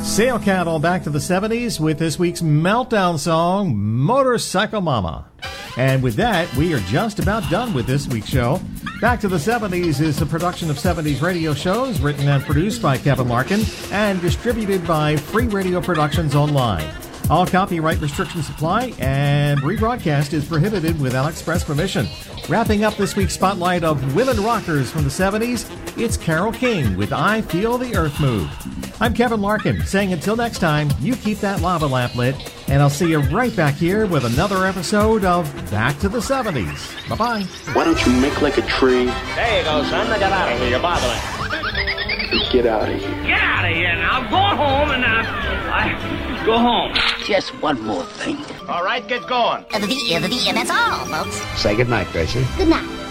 Sail Cat all back to the 70s with this week's meltdown song, Motorcycle Mama. And with that, we are just about done with this week's show. Back to the 70s is a production of 70s radio shows written and produced by Kevin Larkin and distributed by Free Radio Productions Online. All copyright restrictions apply, and rebroadcast is prohibited without express permission. Wrapping up this week's spotlight of women rockers from the 70s, it's Carole King with I Feel the Earth Move. I'm Kevin Larkin, saying until next time, you keep that lava lamp lit, and I'll see you right back here with another episode of Back to the 70s. Bye-bye. Why don't you make like a tree? There you go, son. Now get out of here. You're bothering. Get out of here. Get out of here now. Go home and I go home. Just one more thing. All right, get going. That's all, folks. Say goodnight, Gracie. Good night.